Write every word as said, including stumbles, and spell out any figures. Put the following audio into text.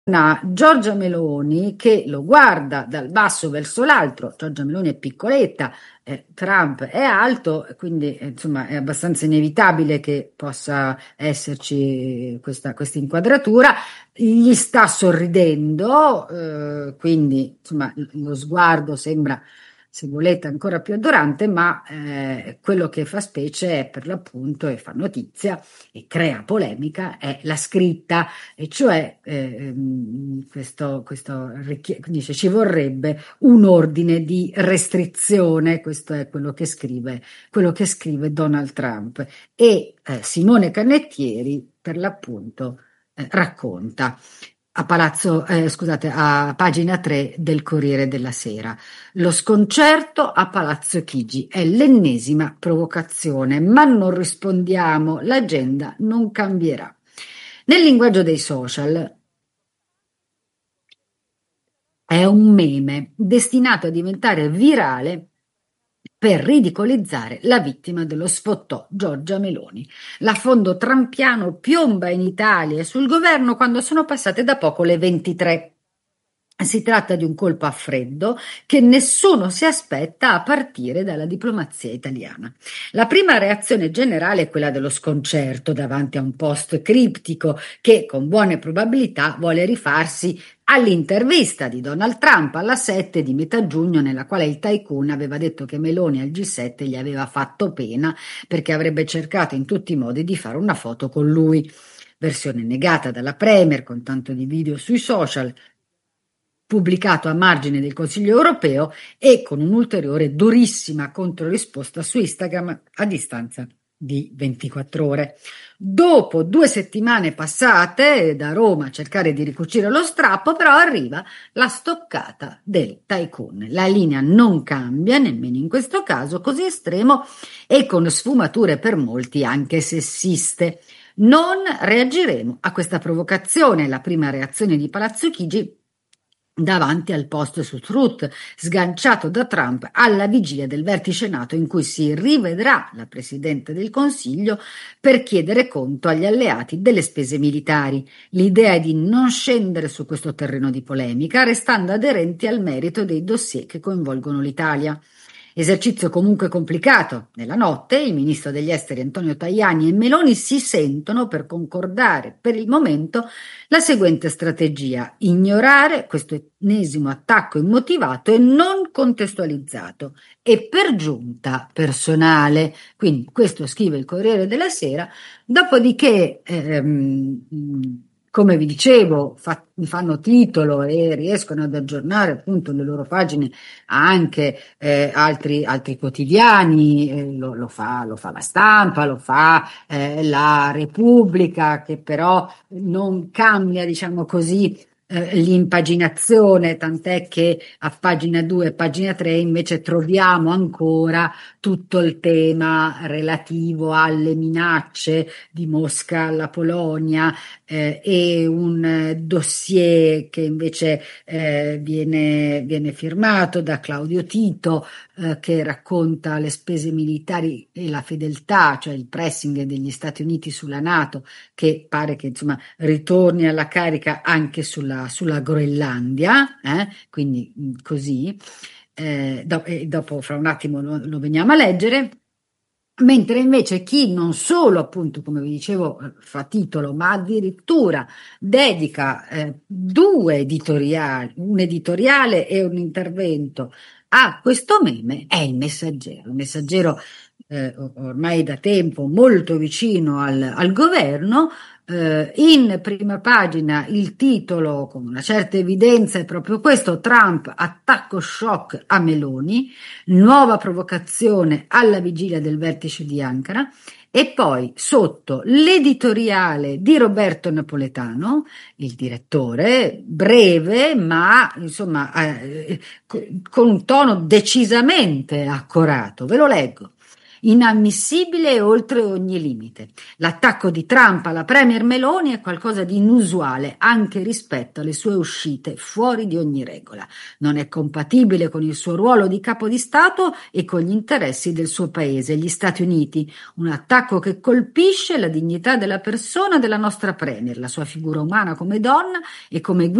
Una Giorgia Meloni che lo guarda dal basso verso l'alto. Giorgia Meloni è piccoletta, eh, Trump è alto, e quindi eh, insomma è abbastanza inevitabile che possa esserci questa, questa inquadratura. Gli sta sorridendo, eh, quindi insomma lo sguardo sembra, se volete, ancora più adorante, ma eh, quello che fa specie è per l'appunto e fa notizia e crea polemica è la scritta, e cioè eh, ehm, questo, questo richie- dice ci vorrebbe un ordine di restrizione. Questo è quello che scrive, quello che scrive Donald Trump, e eh, Simone Cannettieri per l'appunto eh, racconta a Palazzo, eh, scusate, a pagina tre del Corriere della Sera. Lo sconcerto a Palazzo Chigi è l'ennesima provocazione, ma non rispondiamo, l'agenda non cambierà. Nel linguaggio dei social è un meme destinato a diventare virale per ridicolizzare la vittima dello sfottò Giorgia Meloni. L'affondo trampiano piomba in Italia e sul governo quando sono passate da poco le ventitré. Si tratta di un colpo a freddo che nessuno si aspetta a partire dalla diplomazia italiana. La prima reazione generale è quella dello sconcerto davanti a un post criptico che con buone probabilità vuole rifarsi all'intervista di Donald Trump alla sette di metà giugno, nella quale il tycoon aveva detto che Meloni al G sette gli aveva fatto pena perché avrebbe cercato in tutti i modi di fare una foto con lui. Versione negata dalla Premier con tanto di video sui social, pubblicato a margine del Consiglio europeo e con un'ulteriore durissima controrisposta su Instagram a distanza di ventiquattro ore. Dopo due settimane passate da Roma a cercare di ricucire lo strappo, però arriva la stoccata del tycoon. La linea non cambia, nemmeno in questo caso così estremo e con sfumature per molti anche sessiste. Non reagiremo a questa provocazione. La prima reazione di Palazzo Chigi davanti al post su Truth, sganciato da Trump alla vigilia del vertice NATO in cui si rivedrà la Presidente del Consiglio per chiedere conto agli alleati delle spese militari. L'idea è di non scendere su questo terreno di polemica, restando aderenti al merito dei dossier che coinvolgono l'Italia. Esercizio comunque complicato. Nella notte il ministro degli esteri Antonio Tajani e Meloni si sentono per concordare per il momento la seguente strategia: ignorare questo ennesimo attacco immotivato e non contestualizzato e per giunta personale. Quindi questo scrive il Corriere della Sera, dopodiché ehm, come vi dicevo, fa, fanno titolo e riescono ad aggiornare appunto le loro pagine anche eh, altri, altri quotidiani, eh, lo, lo fa, lo fa La Stampa, lo fa eh, La Repubblica, che però non cambia, diciamo così, eh, l'impaginazione, tant'è che a pagina due e pagina tre invece troviamo ancora tutto il tema relativo alle minacce di Mosca alla Polonia, eh, e un eh, dossier che invece eh, viene, viene firmato da Claudio Tito, eh, che racconta le spese militari e la fedeltà, cioè il pressing degli Stati Uniti sulla NATO, che pare che insomma ritorni alla carica anche sulla, sulla Groenlandia, eh? Quindi mh, così. Eh, do- e dopo fra un attimo lo, lo veniamo a leggere. Mentre invece chi non solo, appunto, come vi dicevo, eh, fa titolo, ma addirittura dedica eh, due editoriali, un editoriale e un intervento a questo meme, è il Messaggero. Il Messaggero eh, ormai da tempo molto vicino al, al governo. Eh, in prima pagina il titolo con una certa evidenza è proprio questo: Trump attacco shock a Meloni, nuova provocazione alla vigilia del vertice di Ankara. E poi sotto l'editoriale di Roberto Napoletano, il direttore, breve ma insomma eh, con un tono decisamente accorato. Ve lo leggo. inammissibile e oltre ogni limite. L'attacco di Trump alla premier Meloni è qualcosa di inusuale anche rispetto alle sue uscite fuori di ogni regola. Non è compatibile con il suo ruolo di capo di Stato e con gli interessi del suo paese, gli Stati Uniti. Un attacco che colpisce la dignità della persona della nostra premier, la sua figura umana come donna e come